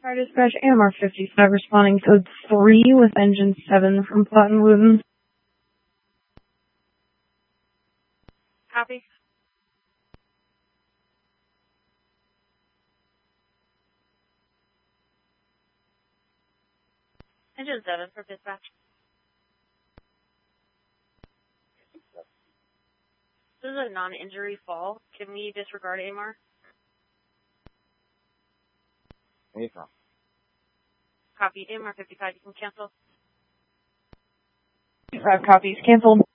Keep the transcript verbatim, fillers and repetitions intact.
Fire dispatch, A M R fifty-five responding code three with engine seven from Platten Wooten. Copy. Engine seven for dispatch. This is a non-injury fall. Can we disregard A M R? Anytime. Copy. A M R fifty-five, you can cancel. Five copies canceled.